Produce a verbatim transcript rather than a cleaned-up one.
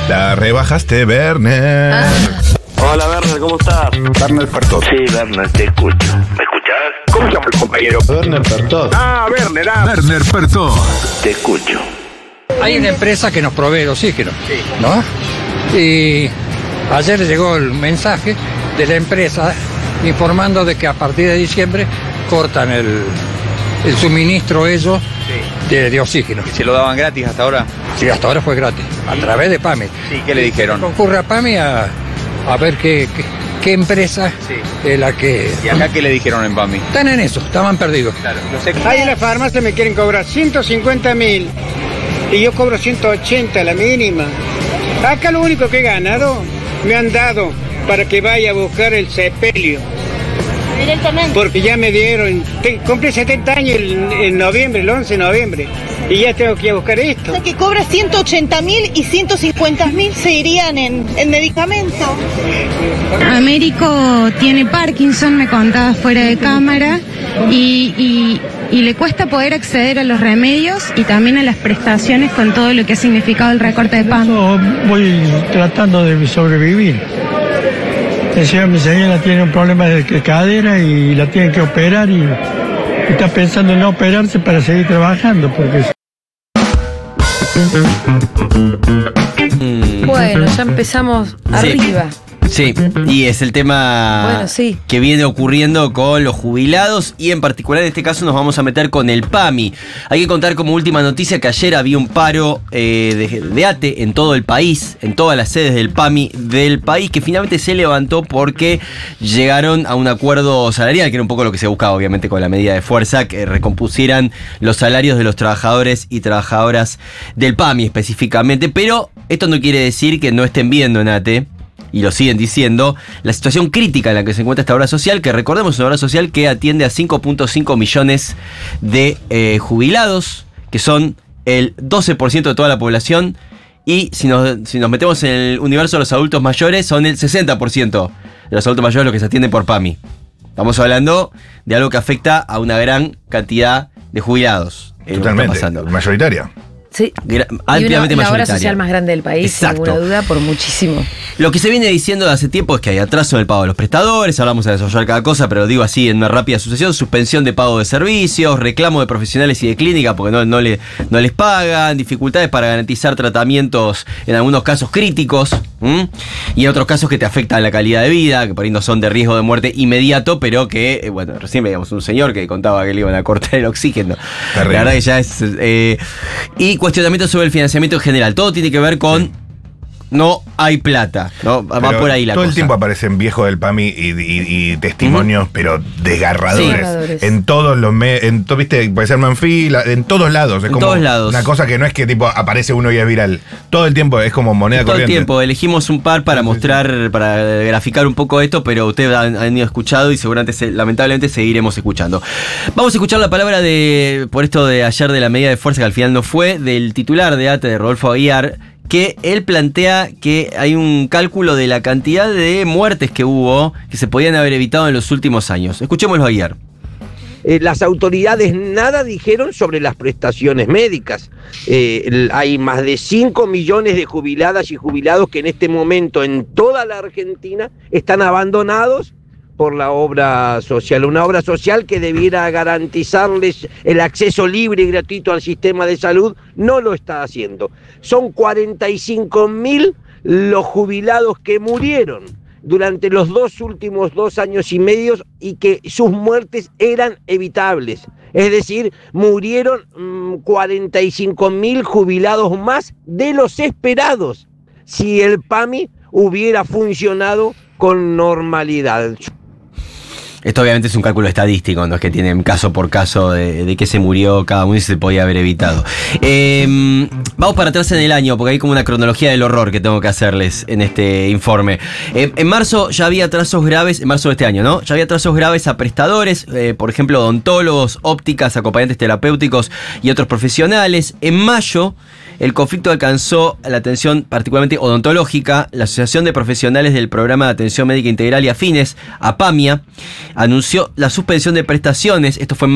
La rebajaste, Werner. Ah. Hola, Werner, ¿cómo estás? Werner Pertot. Sí, Werner, te escucho. ¿Me escuchás? ¿Cómo se llama el compañero? Werner Pertot. Ah, Werner. Ah. Werner Pertot. Te escucho. Hay una empresa que nos provee el oxígeno, Sí. ¿no? Y ayer llegó el mensaje de la empresa informando de que a partir de diciembre cortan el, el suministro ellos Sí. de, de oxígeno. ¿Y se lo daban gratis hasta ahora? Sí, hasta ahora fue gratis, a través de PAMI. Sí, ¿qué le dijeron? Concurre a PAMI a, a ver qué, qué, qué empresa Sí. es la que... ¿Y acá qué le dijeron en PAMI? Están en eso, estaban perdidos. Claro, no sé. Ahí en la farmacia me quieren cobrar ciento cincuenta mil y yo cobro ciento ochenta la mínima. Acá lo único que he ganado me han dado para que vaya a buscar el sepelio. Directamente. Porque ya me dieron, te, cumplí setenta años en, en noviembre, el once de noviembre, y ya tengo que ir a buscar esto. O sea que cobra ciento ochenta mil y ciento cincuenta mil se irían en, en medicamento. Américo tiene Parkinson, me contaba fuera de cámara, y, y, y le cuesta poder acceder a los remedios y también a las prestaciones con todo lo que ha significado el recorte de PAMI. Yo voy tratando de sobrevivir. Decía, mi señora tiene un problema de cadera y la tienen que operar y está pensando en no operarse para seguir trabajando porque... Bueno, ya empezamos arriba. Sí, y es el tema Bueno, sí. que viene ocurriendo con los jubilados y en particular en este caso nos vamos a meter con el PAMI. Hay que contar como última noticia que ayer había un paro eh, de, de ATE en todo el país, en todas las sedes del PAMI del país, que finalmente se levantó porque llegaron a un acuerdo salarial, que era un poco lo que se buscaba obviamente con la medida de fuerza, que recompusieran los salarios de los trabajadores y trabajadoras del PAMI específicamente, pero esto no quiere decir que no estén viendo en ATE, y lo siguen diciendo, la situación crítica en la que se encuentra esta obra social, que recordemos es una obra social que atiende a cinco punto cinco millones de eh, jubilados, que son el doce por ciento de toda la población, y si nos, si nos metemos en el universo de los adultos mayores, son el sesenta por ciento de los adultos mayores los que se atienden por PAMI. Estamos hablando de algo que afecta a una gran cantidad de jubilados. Totalmente, mayoritaria. Sí. Gra- Y una, ampliamente la obra mayoritaria. social más grande del país, Exacto. sin ninguna duda, por muchísimo. Lo que se viene diciendo de hace tiempo es que hay atraso en el pago de los prestadores, hablamos de desarrollar cada cosa, pero lo digo así en una rápida sucesión: suspensión de pago de servicios, reclamo de profesionales y de clínica porque no, no, le, no les pagan, dificultades para garantizar tratamientos en algunos casos críticos, ¿m? Y en otros casos que te afectan la calidad de vida, que por ahí no son de riesgo de muerte inmediato, pero que, eh, bueno, recién veíamos un señor que contaba que le iban a cortar el oxígeno. Terrible. La verdad que ya es... Eh, y cuestionamiento sobre el financiamiento en general. Todo tiene que ver con... No hay plata, ¿no? Va Pero por ahí la todo cosa. el tiempo aparecen viejos del PAMI y, y- y testimonios, uh-huh. pero desgarradores. Sí. Desgarradores. En todos los medios, en to- viste, puede ser Manfil, en todos lados. Es En como todos lados. una cosa que no es que tipo aparece uno y es viral. Todo el tiempo es como moneda Todo el corriente. tiempo, elegimos un par para Sí, sí, mostrar, para graficar un poco esto, pero ustedes han, han ido escuchado y seguramente, se- lamentablemente, seguiremos escuchando. Vamos a escuchar la palabra de, por esto de ayer de la medida de fuerza, que al final no fue, del titular de ATE, de Rodolfo Aguiar, que él plantea que hay un cálculo de la cantidad de muertes que hubo, que se podían haber evitado en los últimos años. Escuchémoslo a Aguiar. Eh, las autoridades nada dijeron sobre las prestaciones médicas. Eh, el, hay más de cinco millones de jubiladas y jubilados que en este momento en toda la Argentina están abandonados por la obra social. Una obra social que debiera garantizarles el acceso libre y gratuito al sistema de salud, no lo está haciendo. Son cuarenta y cinco mil los jubilados que murieron durante los dos últimos dos años y medio y que sus muertes eran evitables. Es decir, murieron mmm, cuarenta y cinco mil jubilados más de los esperados si el PAMI hubiera funcionado con normalidad. Esto obviamente es un cálculo estadístico, no es que tienen caso por caso de, de que se murió cada uno y se podía haber evitado. Eh, vamos para atrás en el año, porque hay como una cronología del horror que tengo que hacerles en este informe. Eh, en marzo ya había atrasos graves, en marzo de este año, ¿no? Ya había atrasos graves a prestadores, eh, por ejemplo, odontólogos, ópticas, acompañantes terapéuticos y otros profesionales. En mayo, el conflicto alcanzó la atención particularmente odontológica. La Asociación de Profesionales del Programa de Atención Médica Integral y Afines, APAMIA, anunció la suspensión de prestaciones. Esto fue en